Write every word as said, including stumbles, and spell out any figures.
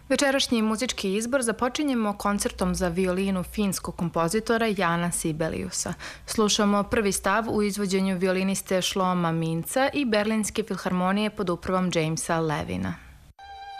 Večerašnji muzički izbor započinjemo koncertom za violinu finskog kompozitora Jana Sibeliusa. Slušamo prvi stav u izvođenju violiniste Šloma Minca i Berlinske filharmonije pod upravom Jamesa Levina.